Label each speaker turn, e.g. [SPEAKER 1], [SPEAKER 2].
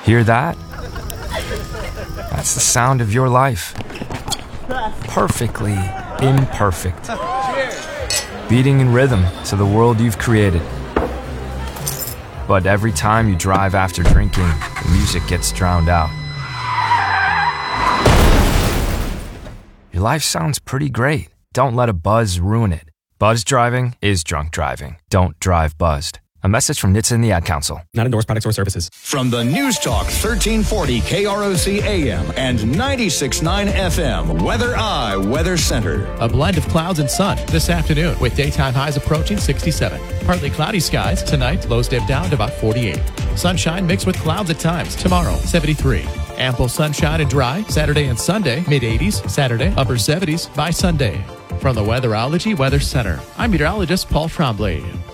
[SPEAKER 1] Hear that? That's the sound of your life. Perfectly imperfect. Beating in rhythm to the world you've created. But every time you drive after drinking, the music gets drowned out. Your life sounds pretty great. Don't let a buzz ruin it. Buzz driving is drunk driving. Don't drive buzzed. A message from NHTSA and the Ad Council.
[SPEAKER 2] Not endorsed products or services.
[SPEAKER 3] From the News Talk 1340 KROC AM and 96.9 FM, Weather Eye Weather Center.
[SPEAKER 4] A blend of clouds and sun this afternoon with daytime highs approaching 67. Partly cloudy skies tonight, lows dip down to about 48. Sunshine mixed with clouds at times tomorrow, 73. Ample sunshine and dry Saturday and Sunday, mid-80s. Saturday, upper 70s by Sunday. From the Weatherology Weather Center, I'm meteorologist Paul Trombley.